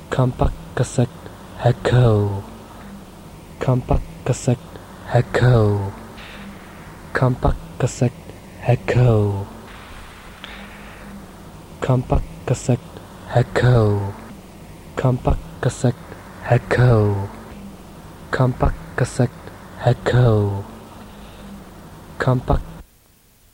Compact cassette echo. Compact cassette echo. Compact cassette echo. Compact cassette echo. Compact cassette echo. Compact cassette echo. Compact